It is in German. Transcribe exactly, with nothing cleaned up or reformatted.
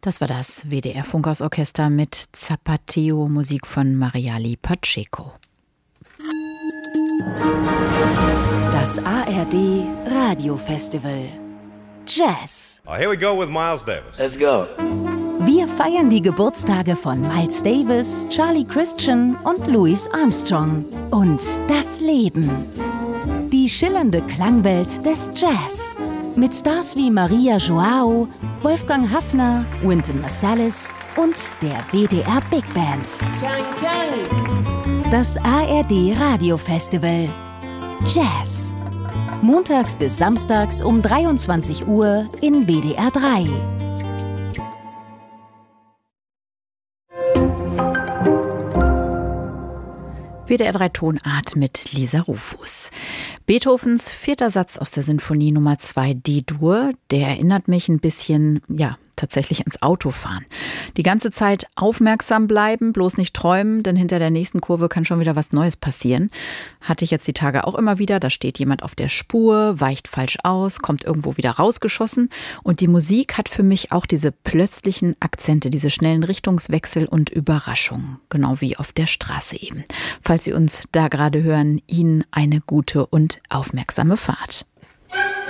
Das war das W D R-Funkhausorchester mit Zapateo, Musik von Mariali Pacheco. Das A R D Radiofestival Jazz. Oh, here we go with Miles Davis. Let's go. Wir feiern die Geburtstage von Miles Davis, Charlie Christian und Louis Armstrong. Und das Leben. Die schillernde Klangwelt des Jazz. Mit Stars wie Maria Joao, Wolfgang Haffner, Wynton Marsalis und der W D R Big Band. Chang, Chang. Das A R D Radiofestival Jazz. Montags bis samstags um dreiundzwanzig Uhr in W D R drei. W D R drei Tonart mit Lisa Rufus. Beethovens vierter Satz aus der Sinfonie Nummer zwei D-Dur, der erinnert mich ein bisschen, ja, tatsächlich ans Autofahren. Die ganze Zeit aufmerksam bleiben, bloß nicht träumen, denn hinter der nächsten Kurve kann schon wieder was Neues passieren. Hatte ich jetzt die Tage auch immer wieder, da steht jemand auf der Spur, weicht falsch aus, kommt irgendwo wieder rausgeschossen und die Musik hat für mich auch diese plötzlichen Akzente, diese schnellen Richtungswechsel und Überraschungen, genau wie auf der Straße eben. Falls Sie uns da gerade hören, Ihnen eine gute und aufmerksame Fahrt.